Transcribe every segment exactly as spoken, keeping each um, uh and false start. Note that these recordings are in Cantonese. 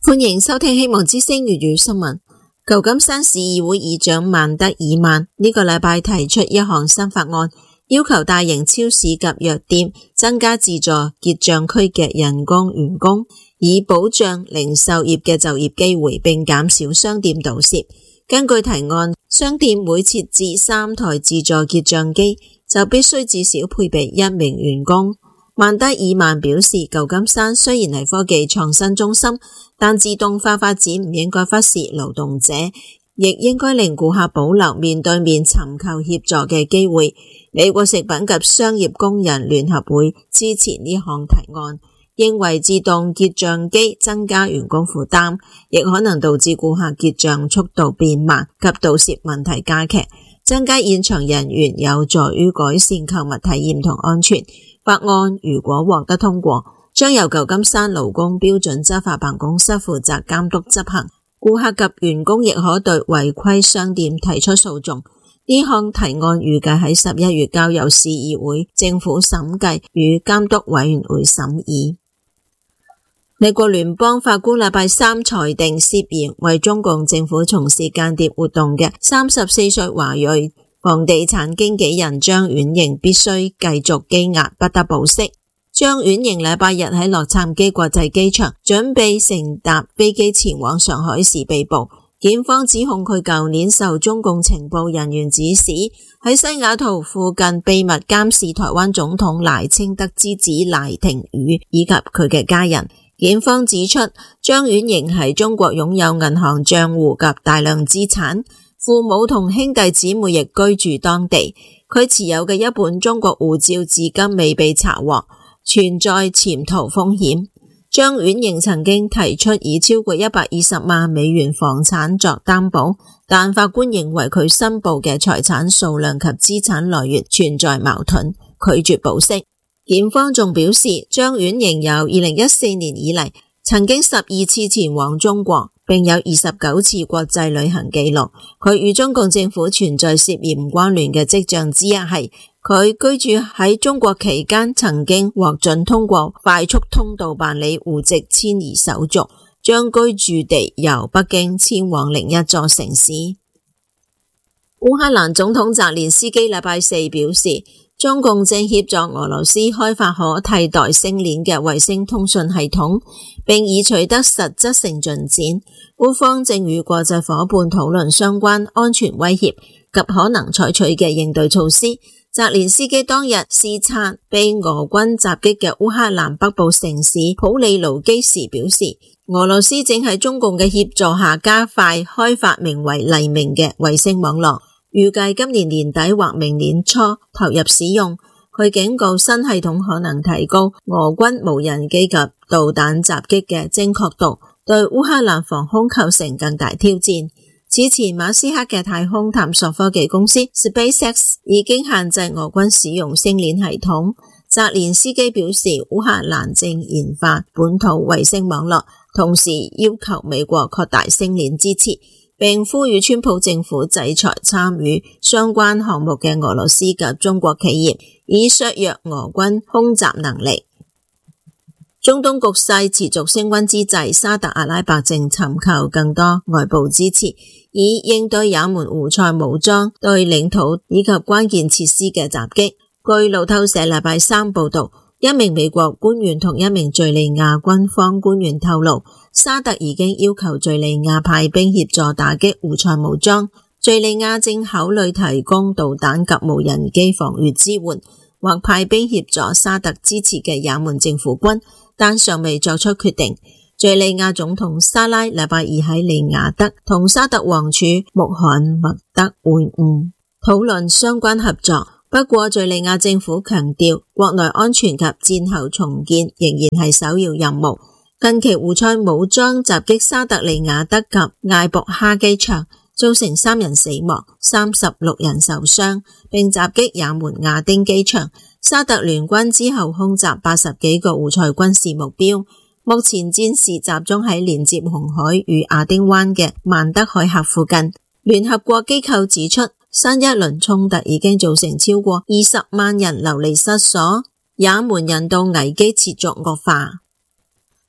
歡迎收聽希望之聲粵語新聞。舊金山市議會議長曼德爾曼呢個禮拜提出一項新法案，要求大型超市及藥店增加自助結賬區嘅人工員工，以保障零售業嘅就業機會，並減少商店盜竊。根據提案，商店每設置三台自助結賬機，就必須至少配備一名員工。曼德爾曼表示，舊金山雖然係科技創新中心，但自動化發展唔應該忽視勞動者，亦應該令顧客保留面對面尋求協助嘅機會。美國食品及商業工人聯合會支持呢項提案，認為自動結賬機增加員工負擔，亦可能導致顧客結賬速度變慢及盜竊問題加劇。增加現場人員有助於改善購物體驗同安全。法案如果獲得通過，將由舊金山勞工標準執法辦公室負責監督執行。顧客及員工亦可對違規商店提出訴訟。呢項提案預計喺十一月交由市議會、政府審計與監督委員會審議。美國聯邦法官禮拜三裁定，涉嫌為中共政府從事間諜活動嘅三十四歲華裔房地產經紀人張婉瑩必須繼續羈押，不得保釋。張婉瑩禮拜日喺洛杉磯國際機場準備乘搭飛機前往上海時被捕，檢方指控佢舊年受中共情報人員指使，喺西雅圖附近秘密監視台灣總統賴清德之子賴廷宇以及佢嘅家人。檢方指出，張婉瑩喺中國擁有銀行賬戶及大量資產，父母同兄弟姊妹亦居住當地。佢持有嘅一本中國護照至今未被查獲，存在潛逃風險。張婉瑩曾經提出以超過一百二十萬美元房產作擔保，但法官認為佢申報嘅財產數量及資產來源存在矛盾，拒絕保釋。檢方仲表示，張婉瑩由二零一四年以嚟曾經十二次前往中國，並有二十九次國際旅行記錄。佢與中共政府存在涉嫌關聯嘅跡象之一係，佢居住喺中國期間曾經獲准通過快速通道辦理戶籍遷移手續，將居住地由北京遷往另一座城市。烏克蘭總統澤連斯基禮拜四表示，中共正協助俄羅斯開發可替代星鏈嘅衛星通訊系統，並已取得實質性進展。烏方正與國際夥伴討論相關安全威脅及可能採取嘅應對措施。澤連斯基當日視察被俄軍襲擊嘅烏克蘭北部城市普利盧基時表示，俄羅斯正喺中共嘅協助下加快開發名為黎明嘅衛星網絡，預計今年年底或明年初投入使用。佢警告新系統可能提高俄軍無人機及導彈襲擊嘅精確度，對烏克蘭防空構成更大挑戰。此前馬斯克嘅太空探索科技公司 SpaceX 已經限制俄軍使用星鏈系統。澤連斯基表示，烏克蘭正研發本土衛星網絡，同時要求美國擴大星鏈支持，並呼籲川普政府制裁參與相關項目嘅俄羅斯及中國企業，以削弱俄軍空襲能力。中東局勢持續升溫之際，沙特阿拉伯正尋求更多外部支持，以應對也門胡塞武裝對領土以及關鍵設施嘅襲擊。據路透社禮拜三報道，一名美國官員同一名敘利亞軍方官員透露，沙特已經要求敘利亞派兵協助打擊胡塞武裝，敘利亞正考慮提供導彈及無人機防禦支援，或派兵協助沙特支持嘅也門政府軍，但尚未作出決定。敘利亞總統沙拉禮拜二喺利雅得同沙特王儲穆罕默德會晤，討論相關合作。不過敘利亞政府強調，國內安全及戰後重建仍然係首要任務。近期胡塞武裝襲擊沙特利雅得及艾博哈機場，造成三人死亡、三十六人受傷，並襲擊也門亞丁機場。沙特聯軍之後空襲八十幾個胡塞軍事目標。目前戰事集中喺連接紅海與亞丁灣嘅曼德海峽附近。聯合國機構指出，新一輪衝突已經造成超過二十萬人流離失所，也門人道危機持續惡化。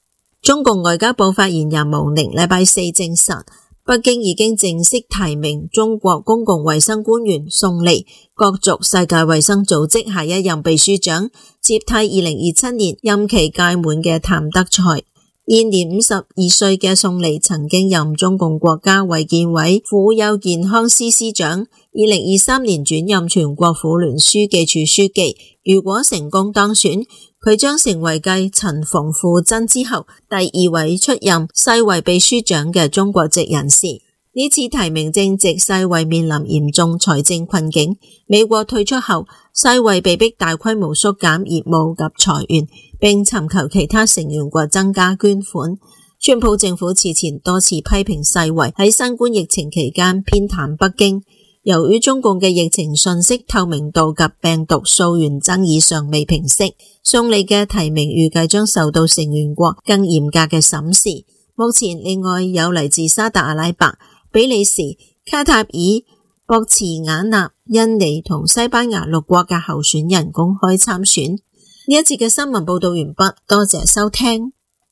中共外交部發言人毛寧禮拜四證實，北京已經正式提名中國公共衛生官員宋利角逐世界衛生組織下一任秘書長，接替二零二七年任期屆滿嘅譚德塞。現年五十二歲嘅宋利曾經任中共國家衛健委婦幼健康司司長，二零二三年轉任全國婦聯書記處書記。如果成功當選，佢將成為繼陳馮富珍之後第二位出任世衛秘書長嘅中國籍人士。呢次提名正值世衛面臨嚴重財政困境，美國退出後，世衛被迫大規模縮減業務及裁員，並尋求其他成員國增加捐款。川普政府此前多次批評世衛喺新冠疫情期間偏袒北京。由於中共嘅疫情信息透明度及病毒溯源爭議尚未平息，宋利嘅提名預計將受到成員國更嚴格嘅審視。目前另外有嚟自沙特阿拉伯、比利時、卡塔爾、博茨瓦納、印尼同西班牙六國嘅候選人公開參選。呢一節嘅新聞報道完畢，多謝收聽。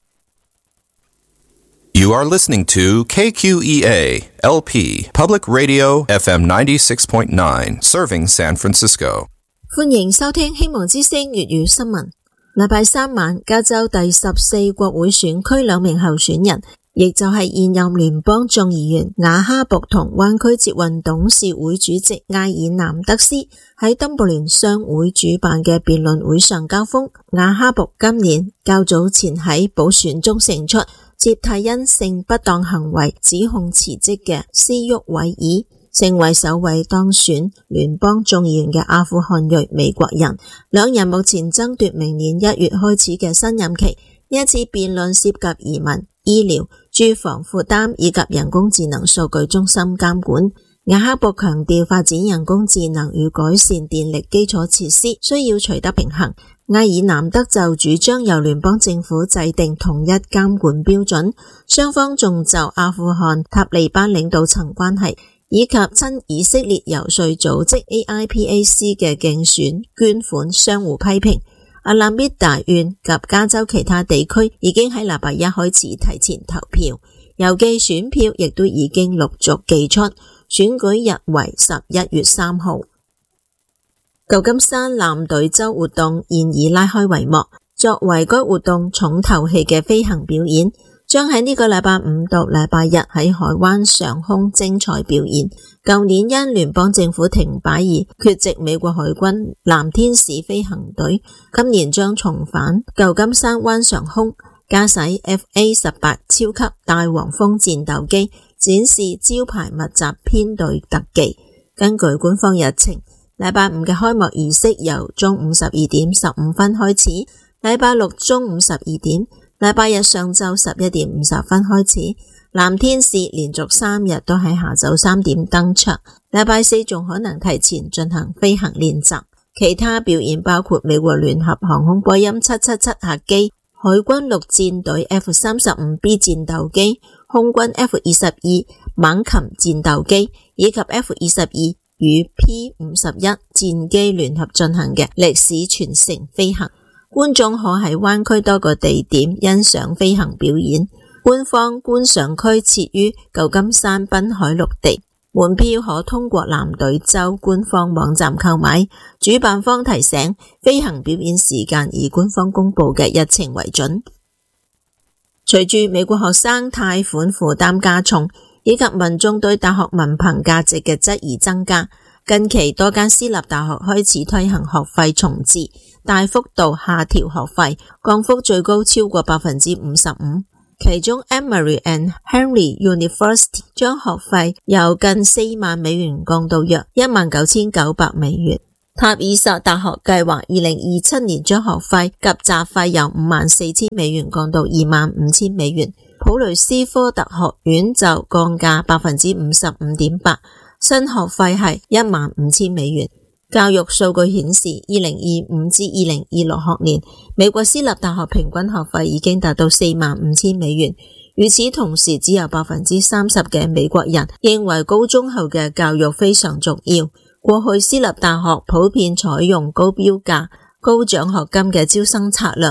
You are listening to K Q E A L P Public Radio F M ninety-six point nine, serving San Francisco. 歡迎收聽希望之聲粵語新聞。禮拜三晚，加州第十四國會選區兩名候選人，亦就係現任聯邦眾議員亞哈布同灣區捷運董事會主席埃爾南德斯喺登布聯商會主辦嘅辯論會上交鋒。亞哈布今年較早前喺補選中勝出，接替因性不當行為指控辭職嘅斯沃維爾，成為首位當選聯邦眾議員嘅阿富汗裔美國人。兩人目前爭奪明年一月開始嘅新任期。呢一次辯論涉及移民、醫療、住房負擔以及人工智能數據中心監管。亞哈布強調發展人工智能與改善電力基礎設施需要取得平衡。埃爾南德就主張由聯邦政府制定統一監管標準，雙方仲就阿富汗塔利班領導層關係以及親以色列遊說組織 A I P A C 嘅競選捐款相互批評。阿拉米達縣及加州其他地區已經喺禮拜一開始提前投票，郵寄選票亦都已經陸續寄出，選舉日為十一月三號。舊金山藍隊週活動現已拉開帷幕，作為該活動重頭戲嘅飛行表演，將喺呢個禮拜五到禮拜日喺海灣上空精彩表演。舊年因聯邦政府停擺而缺席美國海軍藍天使飛行隊，今年將重返舊金山灣上空，駕駛 F A 十八 超級大黃蜂戰鬥機，展示招牌密集編隊特技。根據官方日程，禮拜五嘅開幕儀式由中午十二點十五分開始，禮拜六中午十二點，禮拜日上晝十一點五十分開始。藍天使連續三日都喺下晝三點登場，禮拜四仲可能提前進行飛行練習。其他表演包括美國聯合航空波音七七七客機、海軍陸戰隊 F 三十五 B 戰鬥機、空軍 F 二十二猛禽戰鬥機以及 F 二十二與 P 五十一戰機聯合進行嘅歷史傳承飛行。觀眾可喺灣區多個地點欣賞飛行表演。官方觀賞區設於舊金山濱海綠地，門票可通過藍隊週官方網站購買。主辦方提醒，飛行表演時間以官方公布嘅日程為準。隨住美國學生貸款負擔加重，以及民眾對大學文憑價值嘅質疑增加，近期多間私立大學開始推行學費重置，大幅度下調學費，降幅最高超過百分之五十五。其中 Emory and Henry University 將學費由近四萬美元降到約一萬九千九百美元。塔爾薩大學計劃二零二七年將學費及雜費由五萬四千美元降到二萬五千美元。普雷斯科特學院就降價百分之五十五點八，新學費係一萬五千美元。教育數據顯示，二零二五至二零二六學年，美國私立大學平均學費已經達到四萬五千美元。與此同時，只有百分之三十嘅美國人認為高中後嘅教育非常重要。過去私立大學普遍採用高標價、高獎學金嘅招生策略，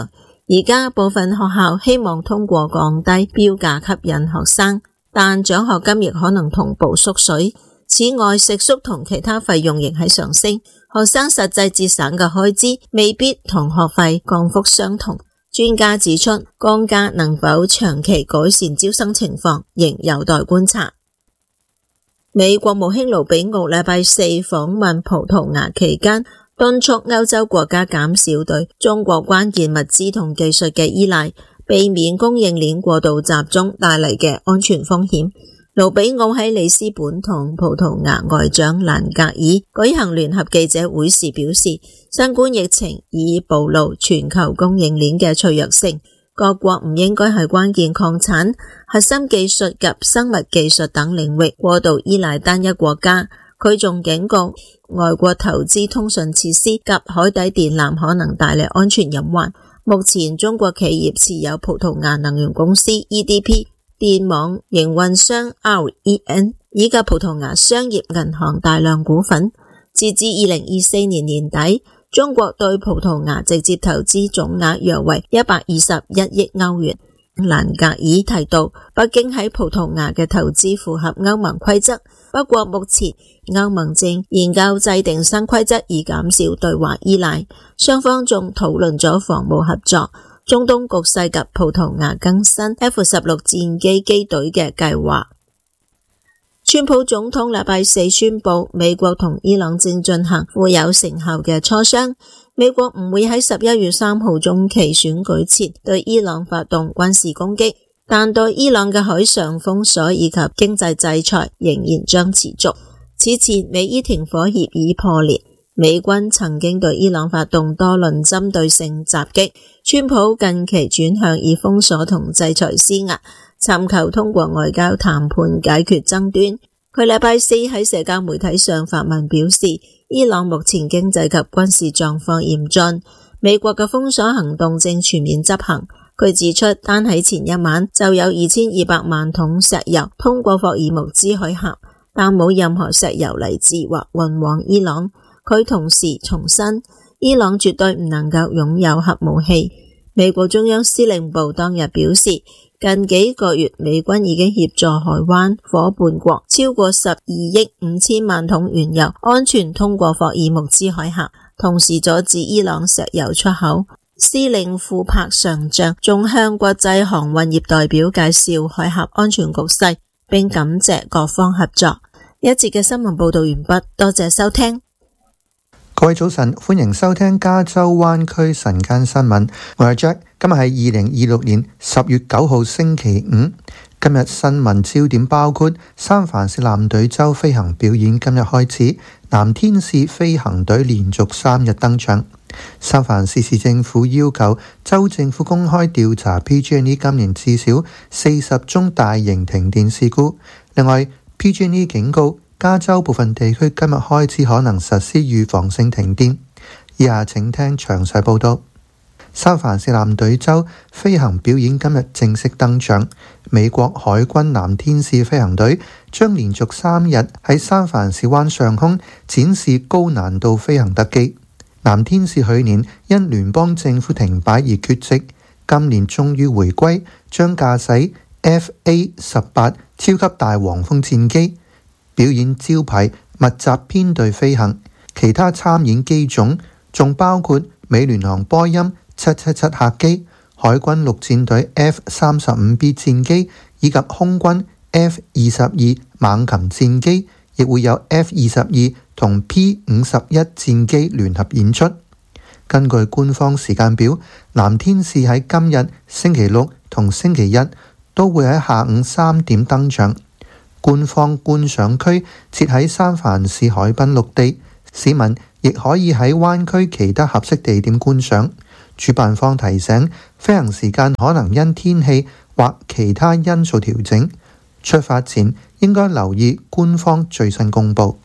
而家部分學校希望通過降低標價吸引學生，但獎學金亦可能同步縮水。此外，食宿同其他費用仍喺上升，學生實際節省嘅開支未必同學費降幅相同。專家指出，降價能否長期改善招生情況，仍有待觀察。美國務卿盧比奧禮拜四訪問葡萄牙期間，敦促歐洲國家減少對中國關鍵物資同技術嘅依賴，避免供應鏈過度集中帶嚟嘅安全風險。盧比奧喺里斯本同葡萄牙外長蘭格爾舉行聯合記者會時表示，新冠疫情已暴露全球供應鏈嘅脆弱性，各國唔應該喺關鍵礦產、核心技術及生物技術等領域過度依賴單一國家。佢仲警告，外國投資通訊設施及海底電纜可能帶嚟安全隱患。目前中國企業持有葡萄牙能源公司 E D P、電網營運商 R E N 以及葡萄牙商業銀行大量股份。截至二零二四年年底，中國對葡萄牙直接投資總額約為一百二十一億歐元。蘭格爾提到，北京喺葡萄牙嘅投資符合歐盟規則，不過目前歐盟正研究制定新規則以減少對華依賴。雙方仲討論咗防務合作、中東局勢及葡萄牙更新 F 十六 戰機機隊嘅計劃。川普總統禮拜四宣布，美國同伊朗正進行富有成效嘅磋商。美國唔會喺十一月三號中期選舉前對伊朗發動軍事攻擊，但對伊朗嘅海上封鎖以及經濟制裁仍然將持續。此前美伊停火協議破裂，美軍曾經對伊朗發動多輪針對性襲擊。川普近期轉向以封鎖同制裁施壓，尋求通過外交談判解決爭端。佢禮拜四喺社交媒體上發文表示，伊朗目前經濟及軍事狀況嚴峻，美國嘅封鎖行動正全面執行。佢指出，單喺前一晚就有二千二百萬桶石油通過霍爾木茲海峽，但冇任何石油嚟自或運往伊朗。佢同時重申，伊朗絕對唔能夠擁有核武器。美國中央司令部當日表示，近幾個月美軍已經協助海灣夥伴國超過十二億五千萬桶原油安全通過霍爾木茲海峽，同時阻止伊朗石油出口。司令庫柏上將仲向國際航運業代表介紹海峽安全局勢，並感謝各方合作。一節嘅新聞報道完畢，多謝收聽。 各位早晨，歡迎收聽加州灣區晨間新聞。我係 Jack， 今日係二零二六年十月九號星期五。今日新聞焦點包括三藩市艦隊週飛行表演今日開始，藍天使飛行隊連續三日登場。三藩市市政府要求州政府公開調查 P G and E 今年至少四十宗大型停電事故。另外 P G and E 警告加州部分地區今日開始可能實施預防性停電。以下請聽詳細報道。三藩市艦隊週飛行表演今日正式登場，美國海軍藍天使飛行隊將連續三日喺三藩市灣上空展示高難度飛行特技。藍天使去年因聯邦政府停擺而缺席，今年終於回歸，將駕駛 F A 十八超級大黃蜂戰機，表演招牌密集編隊飛行。其他參演機種仲包括美聯航波音七七七客機、海軍陸戰隊 F 三十五 B 戰機以及空軍 F 二十二猛禽戰機，亦會有 F 二十二同 P 五十一戰機聯合演出。根據官方時間表，藍天使喺今日星期六同星期一都會喺下午三點登場。官方觀賞區設喺三藩市海濱陸地，市民亦可以喺灣區其他合適地點觀賞。主辦方提醒，飛行時間可能因天氣或其他因素調整，出發前應該留意官方最新公佈。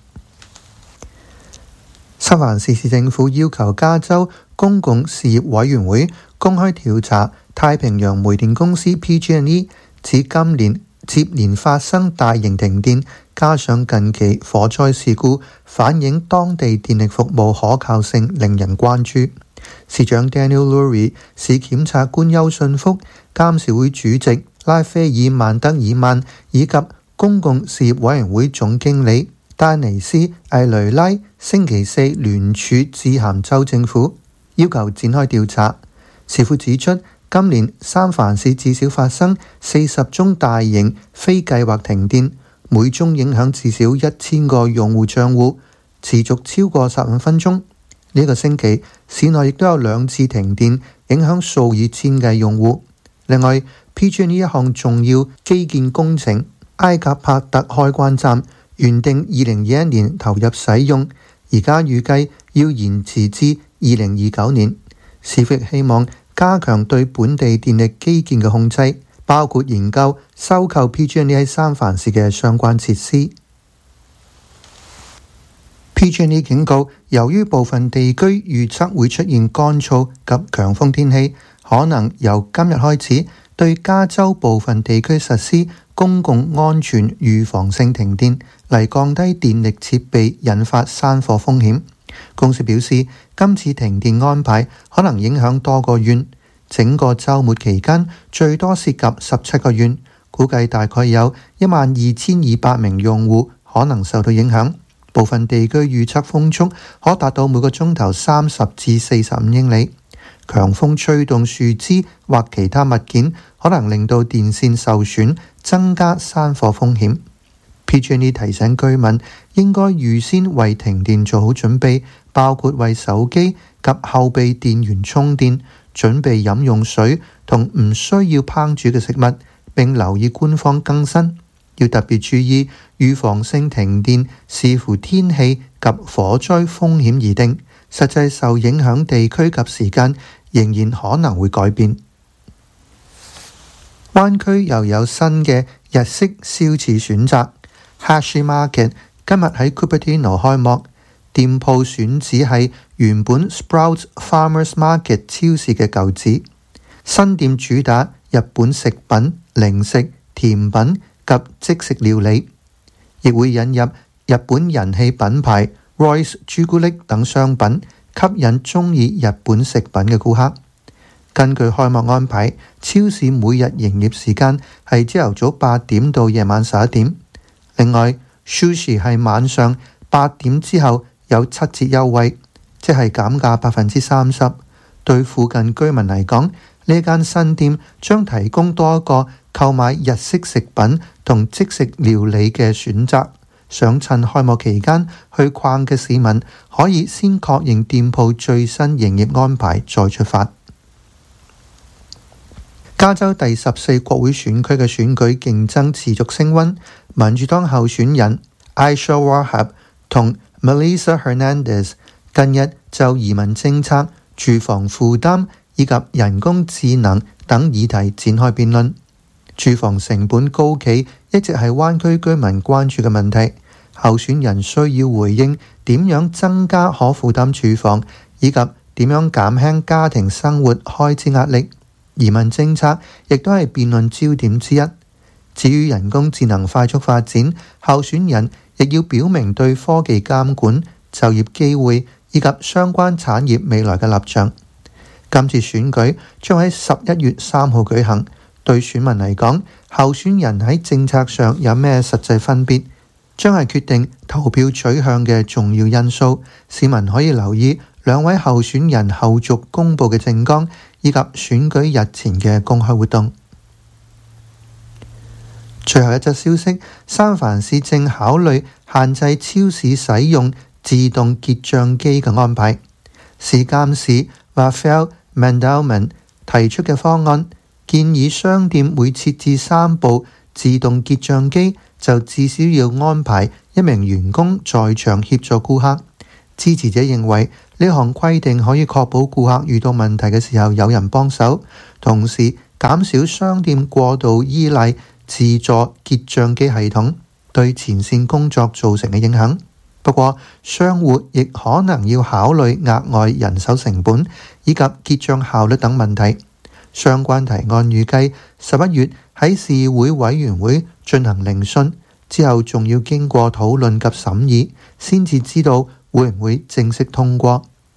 三藩市市政府要求加州公共事業委員會公開調查太平洋煤電公司 P G and E， 指今年接連發生大型停電，加上近期火災事故，反映當地電力服務可靠性令人關注。 市長 Daniel Lurie、市檢察官邱信福、監事會主席拉斐爾曼德爾曼以及公共事業委員會總經理丹尼斯艾雷拉星期四聯署致函州政府，要求展開調查。市府指出，今年三藩市至少發生四十宗大型非計劃停電，每宗影響至少一千個用戶帳戶，持續超過十五分鐘。呢、這個星期市內亦都有兩次停電，影響數以千計用戶。另外 P G and E 一項重要基建工程埃格帕特開關站原定二零二一年投入使用，而家預計要延遲至二零二九年。市府希望加強對本地電力基建嘅控制，包括研究收購 P G and E 喺三藩市嘅相關設施。P G and E 警告，由於部分地區預測會出現乾燥及強風天氣，可能由今日開始對加州部分地區實施公共安全預防性停電，嚟降低電力設備引發山火風險。公司表示，今次停電安排可能影響多個縣，整個週末期間最多涉及十七個縣，估計大概有一萬二千二百名用戶可能受到影響。部分地區預測風速可達到每個鐘頭三十至四十五英里。強風吹動樹枝或其他物件，可能令到電線受損，增加山火風險。P G and E 提醒居民應該預先為停電做好準備，包括為手機及後備電源充電，準備飲用水同唔需要烹煮嘅食物，並留意官方更新。要特別注意預防性停電視乎天氣及火災風險而定，實際受影響地區及時間仍然可能會改變。灣區又有新嘅日式燒翅選擇 Hashi Market 今日喺 Cupertino 開幕，店鋪選址係原本 Sprouts Farmers Market 超市嘅舊址。新店主打日本食品、零食、甜品及即食料理，亦會引入日本人氣品牌 Royce 朱古力等商品，吸引中意日本食品嘅顧客。根據開幕安排，超市每日營業時間係朝頭早八點到夜晚十一點。另外 Sushi 係晚上八點之後有七折優惠，即係減價百分之三十。對附近居民嚟講，呢間新店將提供多一個購買日式食品同即食料理嘅選擇。想趁開幕期間去逛嘅市民，可以先確認店鋪最新營業安排再出發。加州第十四國會選區嘅選舉競爭持續升溫，民主黨候選人 Aisha Wahab 同 Melissa Hernandez 近日就移民政策、住房負擔以及人工智能等議題展開辯論。住房成本高企一直係灣區居民關注嘅問題，候選人需要回應點樣增加可負擔住房，以及點樣減輕家庭生活開支壓力。移民政策亦都係辯論焦點之一。至於人工智能快速發展，候選人亦要表明對科技監管、就業機會以及相關產業未來嘅立場。今次選舉將喺十一月三號舉行，對選民嚟講，候選人喺政策上有咩實際分別，將係決定投票取向嘅重要因素。市民可以留意兩位候選人後續公佈嘅政綱，以及選舉日前嘅公開活動。最後一則消息，三藩市正考慮限制超市使用自動結帳機嘅安排。市監事 Raphael Mandelman 提出嘅方案，建議商店每設置三部自動結帳機，就至少要安排一名員工在場協助顧客。支持者認為呢項規定可以確保顧客遇到問題嘅時候有人幫手，同時減少商店過度依賴自助結帳機系統對前線工作造成嘅影響。不過，商戶亦可能要考慮額外人手成本以及結帳效率等問題。相關提案預計十一月喺市會委員會進行聆訊，之後仲要經過討論及審議，先至知道會唔會正式通過。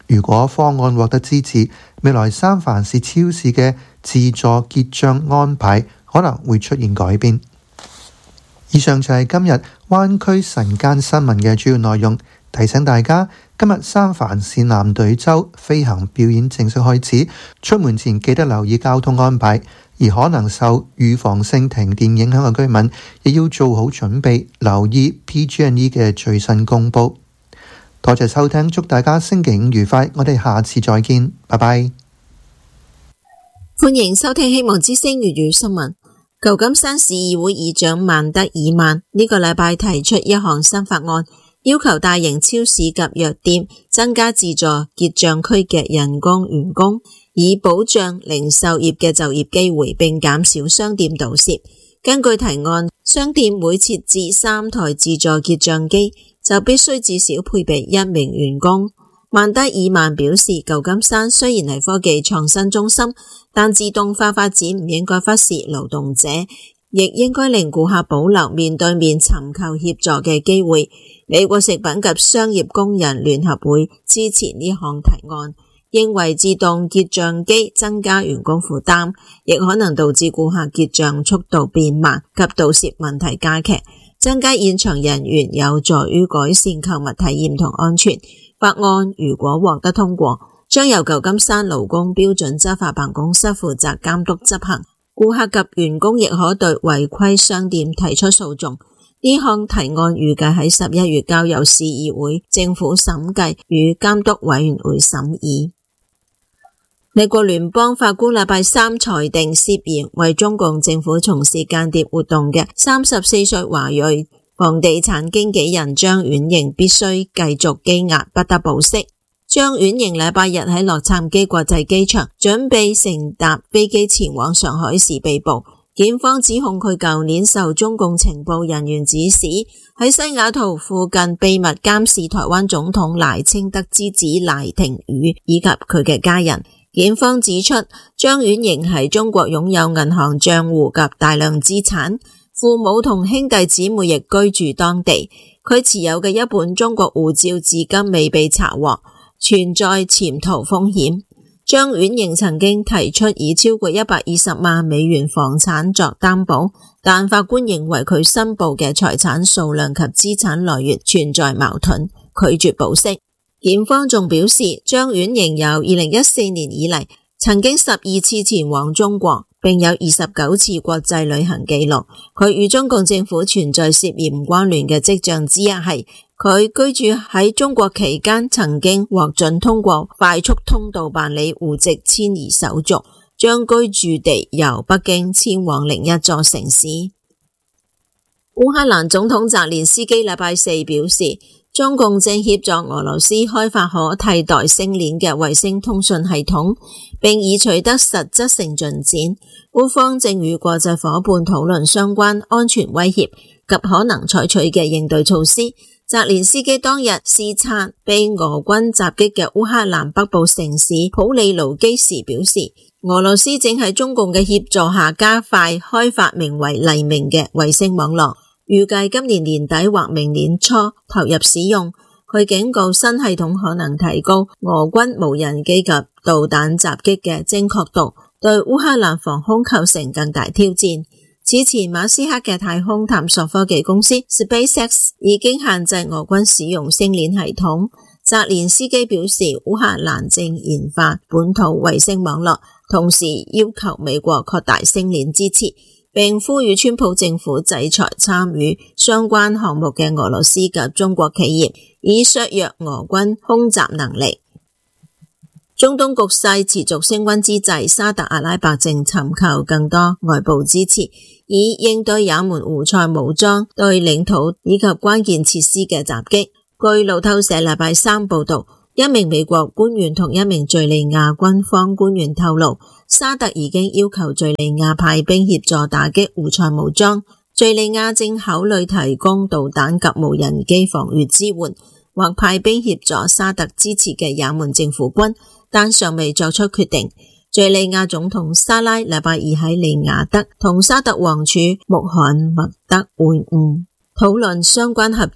如果方案獲得支持，未來三藩市超市嘅自助結賬安排可能會出現改變。以上就係今日灣區晨間新聞嘅主要內容。提醒大家，今日三藩市藍隊周飛行表演正式開始，出門前記得留意交通安排，而可能受預防性停電影響嘅居民亦要做好準備，留意 P G and E 嘅最新公佈。多謝收聽，祝大家星期五愉快，我哋下次再見，拜拜。 歡迎收聽希望之聲粵語新聞。舊金山市議會議長曼德爾曼呢個禮拜提出一項新法案，要求大型超市及藥店增加自助結賬區嘅人工員工，以保障零售業嘅就業機會，並減少商店盜竊。根據提案，商店每設置三台自助結賬機，就必須至少配備一名員工。曼德爾曼表示，舊金山雖然係科技創新中心，但自動化發展唔應該忽視勞動者，亦應該令顧客保留面對面尋求協助嘅機會。美國食品及商業工人聯合會支持呢項提案，認為自動結賬機增加員工負擔，亦可能導致顧客結賬速度變慢及盜竊問題加劇。增加現場人員有助於改善購物體驗同安全。法案如果獲得通過，將由舊金山勞工標準執法辦公室負責監督執行。顧客及員工亦可對違規商店提出訴訟。呢項提案預計喺十一月交由市議會、政府審計與監督委員會審議。美國聯邦法官禮拜三裁定，涉嫌為中共政府從事間諜活動嘅三十四歲華裔房地產經紀人張婉瑩必須繼續羈押，不得保釋。張婉瑩禮拜日喺洛杉磯國際機場準備乘搭飛機前往上海時被捕。檢方指控佢舊年受中共情報人員指使，喺西雅圖附近秘密監視台灣總統賴清德之子賴廷宇以及佢嘅家人。檢方指出，張婉瑩喺中國擁有銀行賬戶及大量資產，父母同兄弟姊妹亦居住當地。佢持有嘅一本中國護照至今未被查獲，存在潛逃風險。張婉瑩曾經提出以超過一百二十萬美元房產作擔保，但法官認為佢申報嘅財產數量及資產來源存在矛盾，拒絕保釋。檢方仲表示，張婉瑩由二零一四年以嚟曾經十二次前往中國，並有二十九次國際旅行記錄。佢與中共政府存在涉嫌關聯嘅跡象之一係，佢居住喺中國期間曾經獲准通過快速通道辦理戶籍遷移手續，將居住地由北京遷往另一座城市。烏克蘭總統澤連斯基禮拜四表示，中共正協助俄羅斯開發可替代星鏈嘅衛星通訊系統，並已取得實質性進展。烏方正與國際夥伴討論相關安全威脅及可能採取嘅應對措施。澤連斯基當日視察被俄軍襲擊嘅烏克蘭北部城市普利盧基時表示，俄羅斯正喺中共嘅協助下加快開發名為黎明嘅衛星網絡，預計今年年底或明年初投入使用。佢警告新系統可能提高俄軍無人機及導彈襲擊嘅精確度，對烏克蘭防空構成更大挑戰。此前馬斯克嘅太空探索科技公司 SpaceX 已經限制俄軍使用星鏈系統。澤連斯基表示，烏克蘭正研發本土衛星網絡，同時要求美國擴大星鏈支持，並呼籲川普政府制裁參與相關項目嘅俄羅斯及中國企業，以削弱俄軍空襲能力。中東局勢持續升溫之際，沙特阿拉伯正尋求更多外部支持，以應對也門胡塞武裝對領土以及關鍵設施嘅襲擊。據路透社禮拜三報道，一名美國官員同一名敘利亞軍方官員透露，沙特已經要求敘利亞派兵協助打擊胡塞武裝，敘利亞正考慮提供導彈及無人機防禦支援，或派兵協助沙特支持嘅也門政府軍，但尚未作出決定。敘利亞總統沙拉禮拜二喺利雅德同沙特王儲穆罕默德會晤，討論相關合作。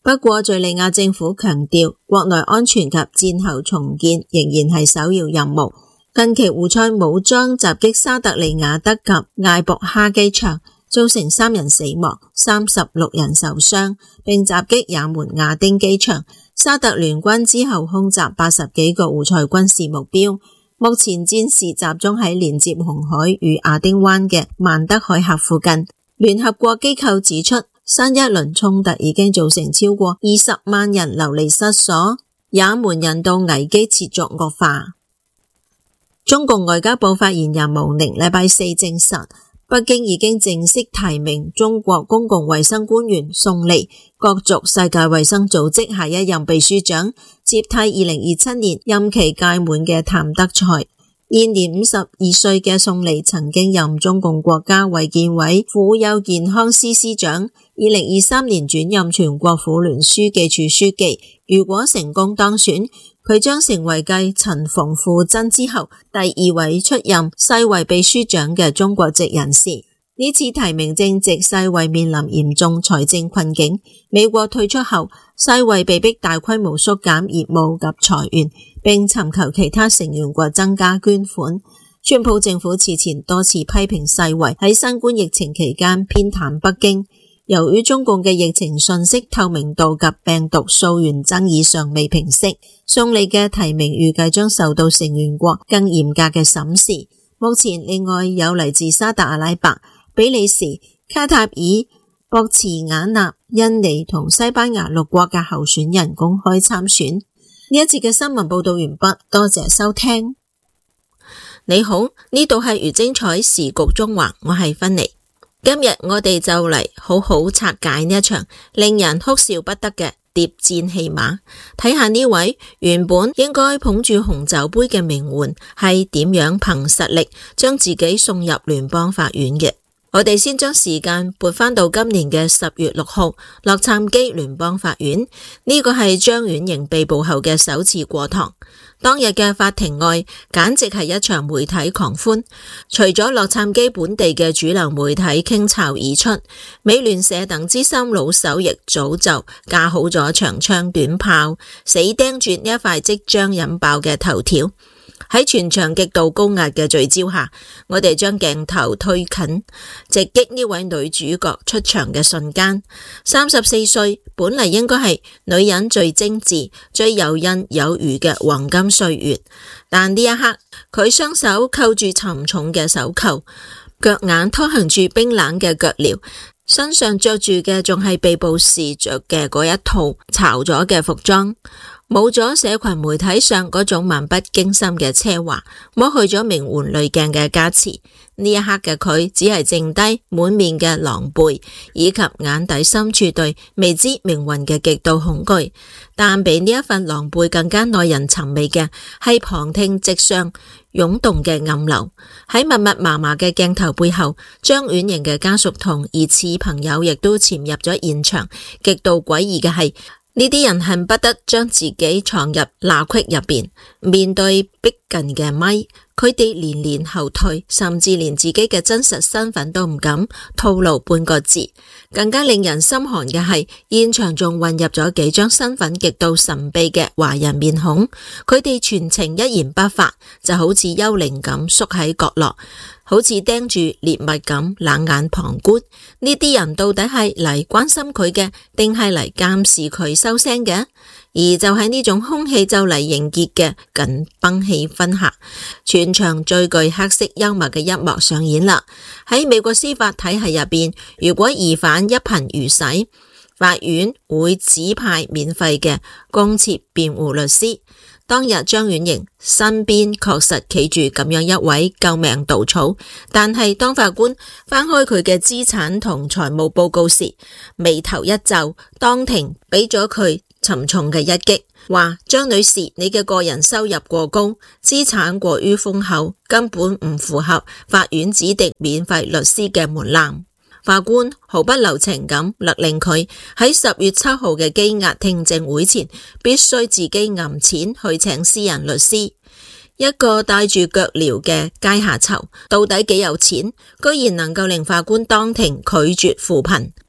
不過敘利亞政府強調，國內安全及戰後重建仍然係首要任務。近期胡塞武裝襲擊沙特利雅德及艾博哈機場，造成三人死亡、三十六人受傷，並襲擊也門亞丁機場。沙特聯軍之後空襲八十幾個胡塞軍事目標。目前戰事集中喺連接紅海與亞丁灣嘅曼德海峽附近。聯合國機構指出，新一輪衝突已經造成超過二十萬人流離失所，也門人道危機持續惡化。中共外交部發言人毛寧禮拜四證實，北京已經正式提名中國公共衛生官員宋麗角逐世界衛生組織下一任秘書長，接替二零二七年任期屆滿嘅譚德塞。現年五十二歲嘅宋麗曾經任中共國家衛健委婦幼健康司司長，二零二三年轉任全國婦聯書記處書記。如果成功當選，佢將成為繼陳馮富珍之後第二位出任世衛秘書長嘅中國籍人士。呢次提名正值世衛面臨嚴重財政困境，美國退出後，世衛被迫大規模縮減業務及裁員，並尋求其他成員國增加捐款。川普政府此前多次批評世衛喺新冠疫情期間偏袒北京。由於中共嘅疫情信息透明度及病毒溯源爭議尚未平息，宋麗嘅提名預計將受到成員國更嚴格嘅審視。目前另外有嚟自沙特阿拉伯、比利時、卡塔爾、博茨瓦納、印尼同西班牙六國嘅候選人公開參選。呢一節嘅新聞報道完畢，多謝收聽。你好，呢度係魚精彩時局中華，我係芬妮。今日我哋就嚟好好拆解呢一場令人哭笑不得嘅諜戰戲碼，睇下呢位原本應該捧住紅酒杯嘅名媛係點樣憑實力將自己送入聯邦法院嘅。我哋先將時間撥返到今年嘅十月六號，洛杉磯聯邦法院，呢個係張婉瑩被捕後嘅首次過堂。當日嘅法庭外簡直係一場媒體狂歡，除咗洛杉磯本地嘅主流媒體傾巢而出，美聯社等資深老手亦早就架好咗長槍短炮，死盯住呢一塊即將引爆嘅頭條。喺全場極度高壓嘅聚焦下，我哋將鏡頭推近，直擊呢位女主角出場嘅瞬間。三十四歲，本嚟應該係女人最精緻、最游刃有餘嘅黃金歲月，但呢一刻，佢雙手扣住沉重嘅手扣，腳眼拖行住冰冷嘅腳鐐，身上着住嘅仲係被捕時着嘅嗰一套巢咗嘅服裝。冇咗社群媒體上嗰種漫不經心嘅奢華，抹去咗名媛濾鏡嘅加持。呢一刻嘅佢只係剩低滿面嘅狼狽，以及眼底深處對未知命運嘅極度恐懼。但比呢一份狼狽更加耐人尋味嘅係旁聽席上湧動嘅暗流。喺密密麻麻嘅鏡頭背後，張婉瑩嘅家屬同疑似朋友亦都潛入咗現場。極度詭異嘅係，呢啲人恨不得將自己藏入罅隙入邊，面對逼近嘅咪，佢哋連連後退，甚至連自己嘅真實身份都唔敢透露半個字。更加令人心寒嘅係，現場仲混入咗幾張身份極度神秘嘅華人面孔，佢哋全程一言不發，就好似幽靈咁縮喺角落，好似盯住獵物咁冷眼旁觀。呢啲人到底係嚟關心佢嘅，定係嚟監視佢收聲嘅？而就喺呢種空氣就嚟凝結嘅緊繃氣氛下，全場最具黑色幽默嘅一幕上演啦。喺美國司法體系入邊，如果疑犯一貧如洗，法院會指派免費嘅公設辯護律師。當日張婉瑩身邊確實企住咁樣一位救命稻草，但係當法官翻開佢嘅資產同財務報告時，眉頭一皺，當庭俾咗佢沉重嘅一擊，話張女士，你嘅個人收入過高，資產過於豐厚，根本唔符合法院指定免費律師嘅門檻。法官毫不留情咁勒令佢喺十月七號嘅羈押聽證會前，必須自己揞錢去請私人律師。一個帶住腳鐐嘅階下囚，到底幾有錢，居然能夠令法官當庭拒絕扶貧。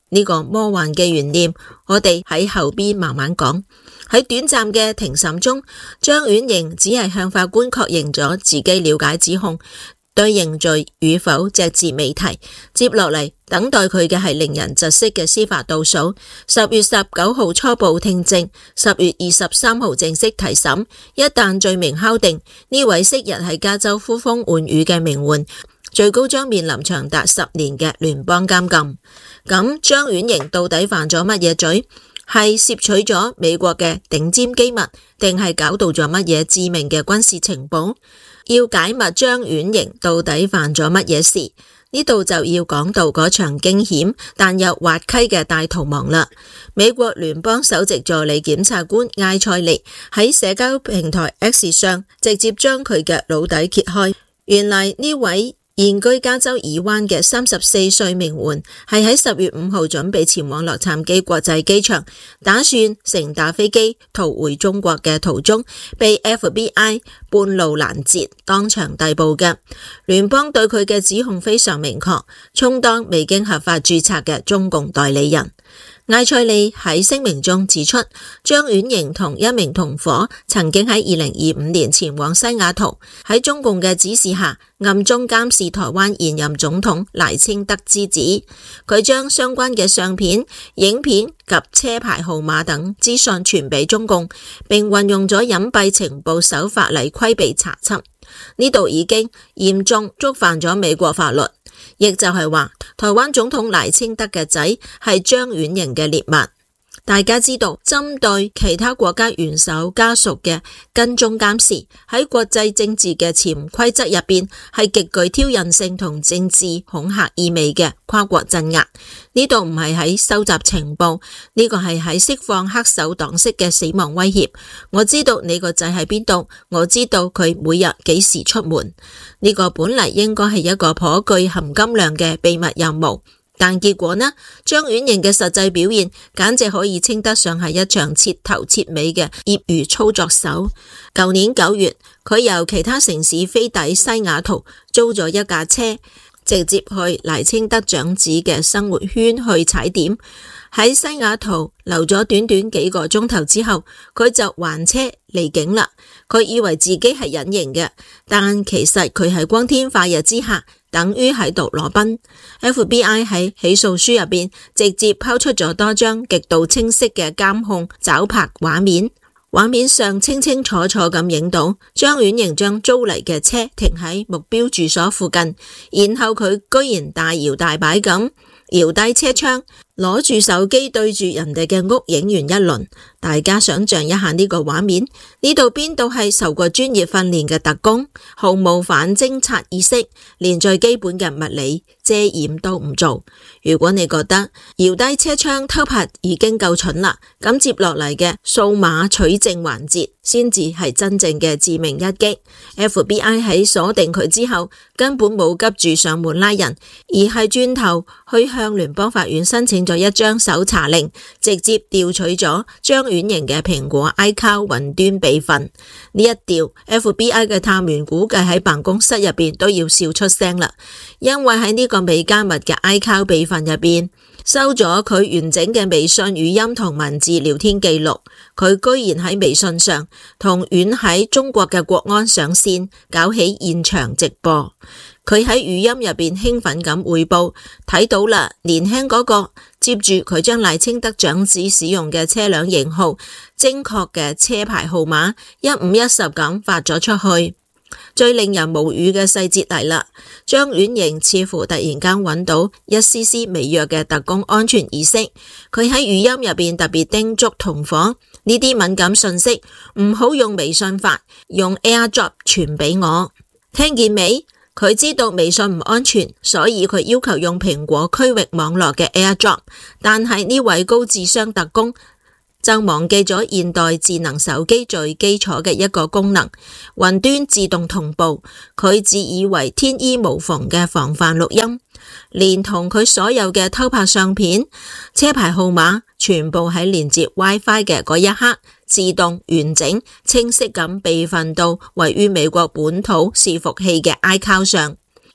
呢個魔幻嘅懸念，我哋喺後邊慢慢講。喺短暫嘅庭審中，張婉瑩只係向法官確認咗自己了解指控，對認罪與否隻字未提。接落嚟等待佢嘅係令人窒息嘅司法倒數。十月十九號初步聽證，十月二十三號正式提審。一旦罪名敲定，呢位昔日喺加州呼風喚雨嘅名媛，最高將面臨長達十年嘅聯邦監禁。咁張婉瑩到底犯咗乜嘢罪？係攝取咗美國嘅頂尖機密，定係搞到咗乜嘢致命嘅軍事情報？要解密張婉瑩到底犯咗乜嘢事，呢度就要講到嗰場驚險但又滑稽嘅大逃亡啦。美國聯邦首席助理檢察官艾塞利喺社交平台 X 上直接將佢嘅老底揭開，原來呢位現居加州爾灣嘅三十四歲名媛係喺十月五號準備前往洛杉磯國際機場，打算乘搭飛機逃回中國嘅途中，被 F B I 半路攔截，當場逮捕嘅。聯邦對佢嘅指控非常明確，充當未經合法註冊嘅中共代理人。艾塞利喺聲明中指出，張婉瑩同一名同夥曾經喺二零二五年前往西雅圖，喺中共嘅指示下暗中監視台灣現任總統賴清德之子。佢將相關嘅相片、影片及車牌號碼等資訊傳俾中共，並運用咗隱蔽情報手法嚟規避查緝。呢度已經嚴重觸犯咗美國法律。亦就係話，台灣總統賴清德嘅仔係張婉瑩嘅獵物。大家知道，針對其他國家元首家屬嘅跟蹤監視，喺國際政治嘅潛規則入邊係極具挑釁性同政治恐嚇意味嘅跨國鎮壓。呢度唔係喺收集情報，呢個係喺釋放黑手黨式嘅死亡威脅。我知道你個仔喺邊度，我知道佢每日幾時出門。呢個本嚟應該係一個頗具含金量嘅秘密任務。但結果呢？張婉瑩嘅實際表現簡直可以稱得上係一場徹頭徹尾嘅業餘操作手。舊年九月，佢由其他城市飛抵西雅圖，租咗一架車，直接去賴清德長子嘅生活圈去踩點。喺西雅圖留咗短短幾個鐘頭之後，佢就還車離境啦。佢以為自己係隱形嘅，但其實佢係光天化日之下，等於喺度裸奔。F B I 喺起訴書入邊直接拋出咗多張極度清晰嘅監控抓拍畫面，畫面上清清楚楚咁影到張婉瑩將租嚟嘅車停喺目標住所附近，然後佢居然大搖大擺咁搖低車窗，攞住手機對住人哋嘅屋影完一輪。大家想象一下呢個畫面，呢度邊度係受過專業訓練嘅特工，毫無反偵察意識，連最基本嘅物理遮掩都唔做。如果你覺得搖低車窗偷拍已經夠蠢啦，咁接落嚟嘅數碼取證環節先至係真正嘅致命一擊。F B I 喺鎖定佢之後，根本冇急住上門拉人，而係轉頭去向聯邦法院申請咗一張搜查令，直接調取咗張婉瑩嘅蘋果 iCloud 雲端備份。呢一調 F B I 嘅探員估計喺辦公室入邊都要笑出聲啦，因為喺呢個未加密嘅 iCloud 備份入邊收咗佢完整嘅微信語音同文字聊天記錄。佢居然喺微信上同遠喺中國嘅國安上線，搞起現場直播。佢喺語音入邊興奮咁匯報，睇到啦，年輕嗰個。接住佢將賴清德長子使用嘅車輛型號、精確嘅車牌號碼一五一十咁發咗出去。最令人無語嘅細節嚟啦，張婉瑩似乎突然間揾到一絲絲微弱嘅特工安全意識。佢喺語音入邊特別叮囑同夥，呢啲敏感信息唔好用微信發，用 AirDrop 傳俾我。聽見未？佢知道微信唔安全，所以佢要求用蘋果區域網絡嘅 AirDrop， 但係呢位高智商特工就忘記咗現代智能手機最基礎嘅一個功能——雲端自動同步。佢自以為天衣無縫嘅防範錄音，連同佢所有嘅偷拍相片、車牌號碼，全部喺連接 WiFi 嘅嗰一刻，自動完整清晰咁備份到位於美國本土伺服器嘅 iCloud 上。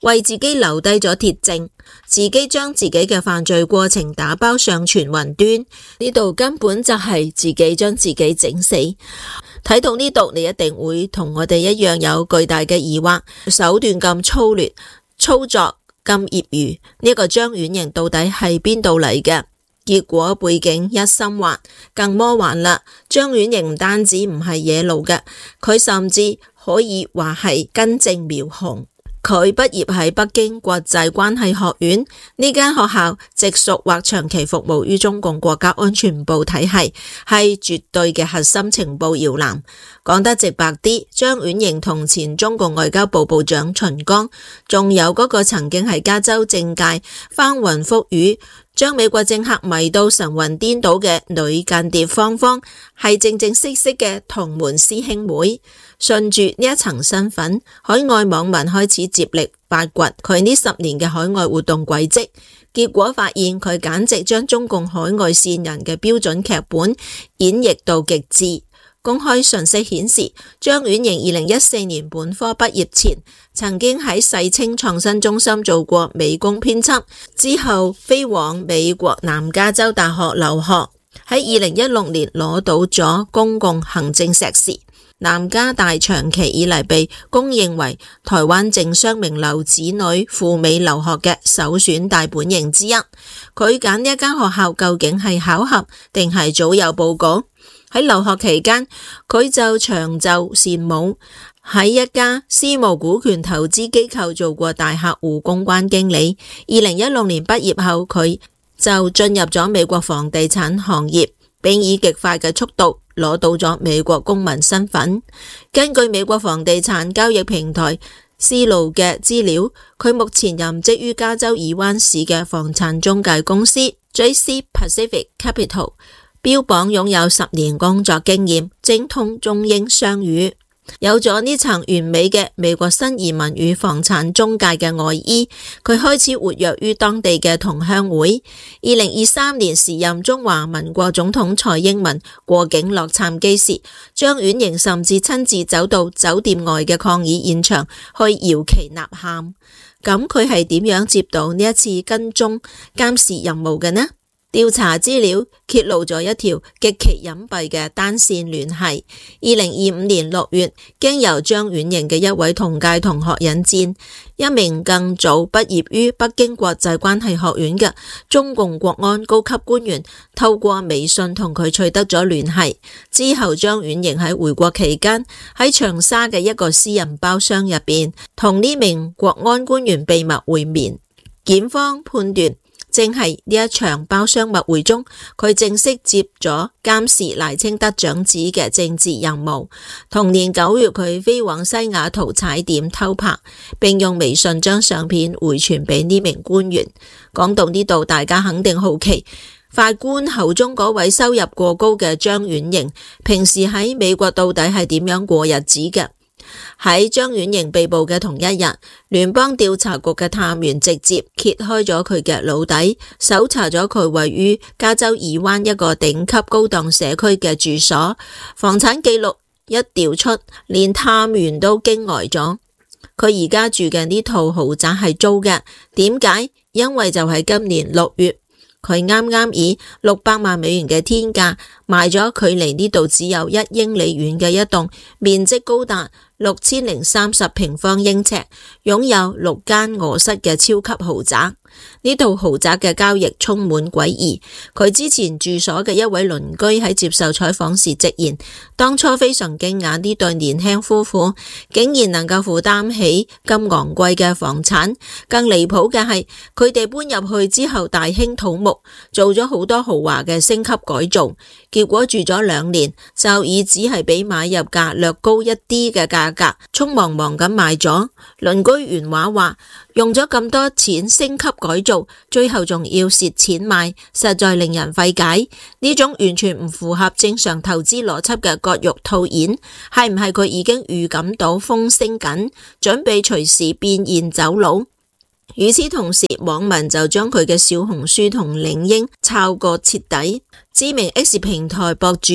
為自己留低咗鐵證，自己將自己嘅犯罪過程打包上傳雲端，呢度根本就係自己將自己整死。睇到呢度，你一定會同我哋一樣有巨大嘅疑惑，手段咁粗劣，操作咁業餘，呢個張婉瑩到底係邊度嚟嘅？結果背景一心滑，更魔幻啦！張婉瑩唔單止唔係野路嘅，佢甚至可以話係根正苗紅。佢畢業喺北京國際關係學院，呢間學校直屬或長期服務於中共國家安全部體系，係絕對嘅核心情報搖籃。講得直白啲，張婉瑩同前中共外交部部長秦剛，仲有嗰個曾經喺加州政界翻雲覆雨，將美國政客迷到神魂顛倒嘅女間諜芳芳，係正正式式嘅同門師兄妹。順住呢一層身份，海外網民開始接力發掘佢呢十年嘅海外活動軌跡，結果發現佢簡直將中共海外線人嘅標準劇本演繹到極致。公開信息顯示，張婉瑩二零一四年本科畢業前，曾經喺世青創新中心做過美工編輯，之後飛往美國南加州大學留學，喺二零一六年攞到咗公共行政碩士。南加大長期以嚟被公認為台灣政商名流子女赴美留學嘅首選大本營之一。佢揀呢一間學校究竟係巧合定係早有報告？喺留學期間，佢就長袖善舞，喺一家私募股權投資機構做過大客戶公關經理。二零一六年畢業後，佢就進入咗美國房地產行業，並以極快嘅速度攞到咗美國公民身份。根據美國房地產交易平台絲路嘅資料，佢目前任職於加州爾灣市嘅房產中介公司 J C Pacific Capital， 標榜擁有十年工作經驗，精通中英雙語。有咗呢層完美嘅美國新移民與房產中介嘅外衣，佢開始活躍於當地嘅同鄉會。二零二三年時任中華民國總統蔡英文過境洛杉磯時，張婉瑩甚至親自走到酒店外嘅抗議現場去搖旗吶喊。咁佢係點樣接到呢一次跟蹤監視任務嘅呢？調查資料揭露咗一條極其隱蔽嘅單線聯繫。二零二五年六月，經由張婉瑩嘅一位同屆同學引薦，一名更早畢業於北京國際關係學院嘅中共國安高級官員，透過微信同佢取得咗聯繫。之後，張婉瑩喺回國期間，喺長沙嘅一個私人包廂入邊，同呢名國安官員秘密會面。檢方判斷，正係呢一場包廂密會中，佢正式接咗監視賴清德長子嘅政治任務。同年九月，佢飛往西雅圖踩點偷拍，並用微信將相片回傳俾呢名官員。講到呢度，大家肯定好奇，法官口中嗰位收入過高嘅張婉瑩，平時喺美國到底係點樣過日子嘅？喺張婉瑩被捕嘅同一日，聯邦調查局嘅探員直接揭開咗佢嘅老底，搜查咗佢位於加州爾灣一個頂級高檔社區嘅住所，房產記錄一調出，連探員都驚呆咗。佢而家住嘅呢套豪宅係租嘅，點解？因為就係今年六月，佢啱啱以六百萬美元嘅天價賣咗距離呢度只有一英里遠嘅一棟面積高達六千零三十平方英尺，擁有六間臥室嘅超級豪宅。呢套豪宅嘅交易充滿詭異。佢之前住所嘅一位鄰居喺接受採訪時直言，當初非常驚訝呢對年輕夫婦竟然能夠負擔起咁昂貴嘅房產。更離譜嘅係，佢哋搬入去之後大興土木，做咗好多豪華嘅升級改造，結果住咗兩年就以只係比買入價略高一啲嘅價格匆忙忙咁賣咗。鄰居原話話，用咗咁多錢升級改造，最後仲要蝕錢賣，實在令人費解。呢種完全唔符合正常投資邏輯嘅割肉套現，係唔係佢已經預感到風聲緊，準備隨時變現走佬？與此同時，網民就將佢嘅小紅書同領英抄個徹底。知名 X 平台博主